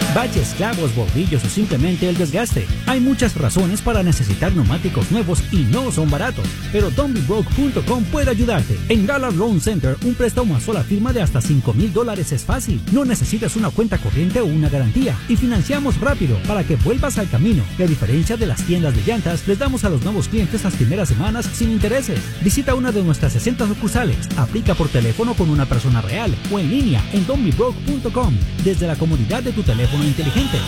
Baches, clavos, bordillos o simplemente el desgaste. Hay muchas razones para necesitar neumáticos nuevos y no son baratos, pero don'tbebroke.com puede ayudarte. En Dollar Loan Center, un préstamo a sola firma de hasta $5,000 es fácil. No necesitas una cuenta corriente o una garantía y financiamos rápido para que vuelvas al camino. Y a diferencia de las tiendas de llantas, les damos a los nuevos clientes las primeras semanas sin intereses. Visita una de nuestras 60 sucursales. Aplica por teléfono con una persona real o en línea en don'tbebroke.com desde la comodidad de tu teléfono inteligente.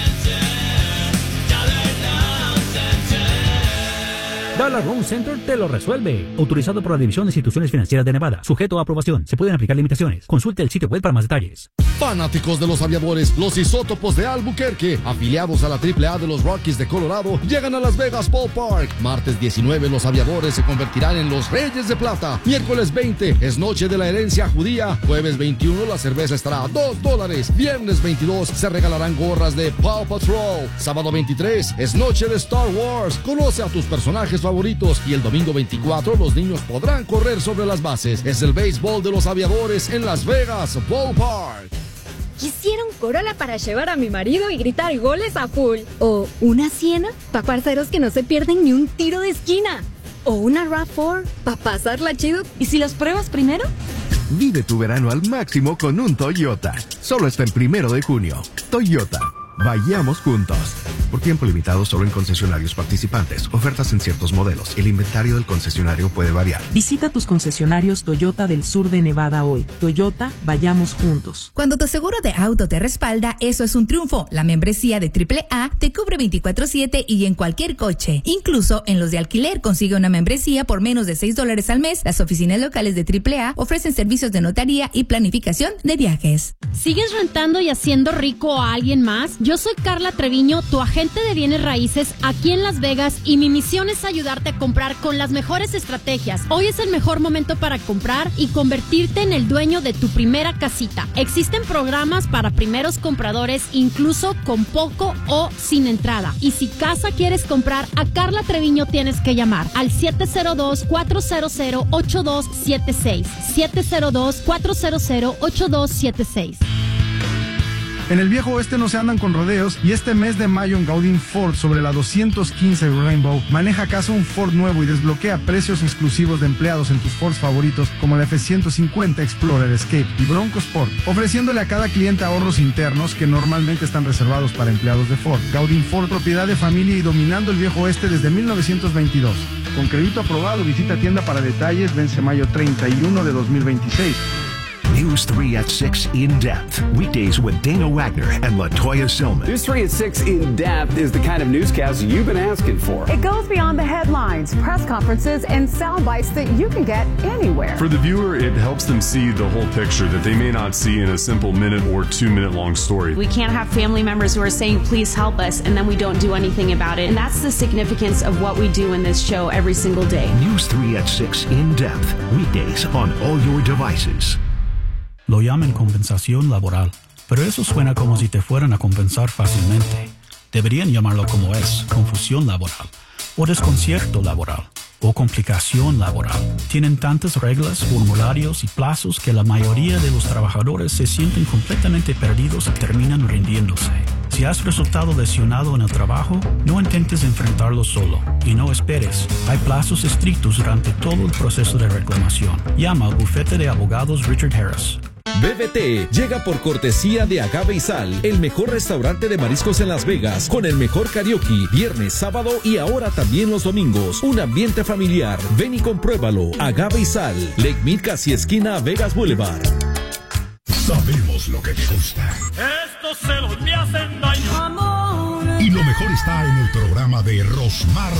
Dollar Loan Center te lo resuelve. Autorizado por la División de Instituciones Financieras de Nevada. Sujeto a aprobación. Se pueden aplicar limitaciones. Consulte el sitio web para más detalles. Fanáticos de los aviadores, los Isótopos de Albuquerque, afiliados a la AAA de los Rockies de Colorado, llegan a Las Vegas Ballpark. Martes 19, los aviadores se convertirán en los Reyes de Plata. Miércoles 20, es noche de la herencia judía. Jueves 21, la cerveza estará a $2. Viernes 22, se regalarán gorras de Paw Patrol. Sábado 23, es noche de Star Wars. Conoce a tus personajes favoritos. Y el domingo 24, los niños podrán correr sobre las bases. Es el béisbol de los aviadores en Las Vegas Ballpark. Quisiera un Corolla para llevar a mi marido y gritar goles a full. O una Siena para parceros que no se pierden ni un tiro de esquina. O una RAV4 para pasarla chido. ¿Y si los pruebas primero? Vive tu verano al máximo con un Toyota. Solo hasta el 1 de junio. Toyota. Vayamos juntos. Por tiempo limitado solo en concesionarios participantes. Ofertas en ciertos modelos. El inventario del concesionario puede variar. Visita tus concesionarios Toyota del sur de Nevada hoy. Toyota, vayamos juntos. Cuando tu seguro de auto te respalda, eso es un triunfo. La membresía de AAA te cubre 24/7 y en cualquier coche. Incluso en los de alquiler consigue una membresía por menos de $6 al mes. Las oficinas locales de AAA ofrecen servicios de notaría y planificación de viajes. ¿Sigues rentando y haciendo rico a alguien más? Yo soy Carla Treviño, tu agente de bienes raíces aquí en Las Vegas, y mi misión es ayudarte a comprar con las mejores estrategias. Hoy es el mejor momento para comprar y convertirte en el dueño de tu primera casita. Existen programas para primeros compradores, incluso con poco o sin entrada. Y si casa quieres comprar, a Carla Treviño tienes que llamar al 702-400-8276. 702-400-8276. En el Viejo Oeste no se andan con rodeos y este mes de mayo en Gaudin Ford sobre la 215 Rainbow maneja a casa un Ford nuevo y desbloquea precios exclusivos de empleados en tus Fords favoritos como la F-150 Explorer, Escape y Bronco Sport, ofreciéndole a cada cliente ahorros internos que normalmente están reservados para empleados de Ford. Gaudin Ford, propiedad de familia y dominando el Viejo Oeste desde 1922. Con crédito aprobado, visita tienda para detalles, vence mayo 31 de 2026. News 3 at 6 In Depth. Weekdays with Dana Wagner and LaToya Silman. News 3 at 6 In Depth is the kind of newscast you've been asking for. It goes beyond the headlines, press conferences, and sound bites that you can get anywhere. For the viewer, it helps them see the whole picture that they may not see in a simple minute or 2 minute long story. We can't have family members who are saying, please help us, and then we don't do anything about it. And that's the significance of what we do in this show every single day. News 3 at 6 In Depth. Weekdays on all your devices. Lo llaman compensación laboral, pero eso suena como si te fueran a compensar fácilmente. Deberían llamarlo como es, confusión laboral, o desconcierto laboral, o complicación laboral. Tienen tantas reglas, formularios y plazos que la mayoría de los trabajadores se sienten completamente perdidos y terminan rindiéndose. Si has resultado lesionado en el trabajo, no intentes enfrentarlo solo y no esperes. Hay plazos estrictos durante todo el proceso de reclamación. Llama al bufete de abogados Richard Harris. BBT llega por cortesía de Agave y Sal, el mejor restaurante de mariscos en Las Vegas, con el mejor karaoke, viernes, sábado y ahora también los domingos. Un ambiente familiar. Ven y compruébalo. Agave y Sal, Lake Mead, casi esquina Vegas Boulevard. Sabemos lo que te gusta. Estos celos me hacen daño. Y lo mejor está en el programa de Rosmar